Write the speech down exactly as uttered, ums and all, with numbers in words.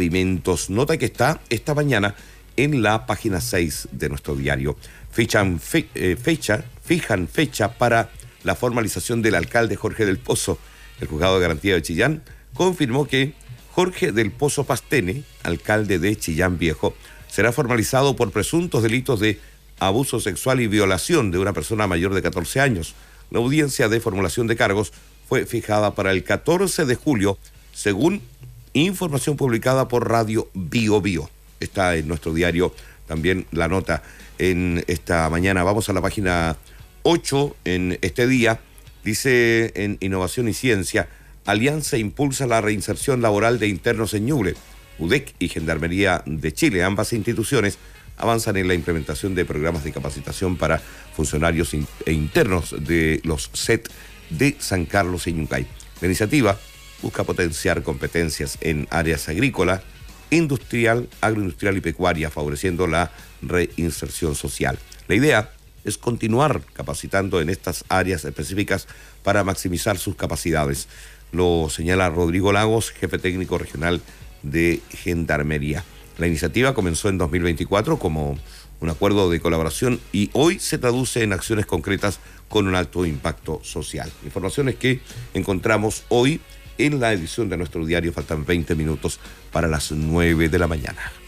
alimentos. Nota que está esta mañana en la página seis de nuestro diario. Fichan fe, eh, fecha, fijan fecha para la formalización del alcalde Jorge del Pozo. El Juzgado de Garantía de Chillán confirmó que Jorge del Pozo Pastene, alcalde de Chillán Viejo, será formalizado por presuntos delitos de abuso sexual y violación de una persona mayor de catorce años. La audiencia de formulación de cargos fue fijada para el catorce de julio, según información publicada por Radio Bio Bio. Está en nuestro diario también la nota en esta mañana. Vamos a la página ocho en este día. Dice en Innovación y Ciencia, Alianza impulsa la reinserción laboral de internos en Ñuble. U D E C y Gendarmería de Chile, ambas instituciones, avanzan en la implementación de programas de capacitación para funcionarios in- e internos de los C E T de San Carlos y Ñuncay. La iniciativa busca potenciar competencias en áreas agrícola, industrial, agroindustrial y pecuaria, favoreciendo la reinserción social. La idea es continuar capacitando en estas áreas específicas para maximizar sus capacidades. Lo señala Rodrigo Lagos, jefe técnico regional de Gendarmería. La iniciativa comenzó en dos mil veinticuatro como un acuerdo de colaboración y hoy se traduce en acciones concretas con un alto impacto social. Informaciones que encontramos hoy en la edición de nuestro diario. Faltan veinte minutos para las nueve de la mañana.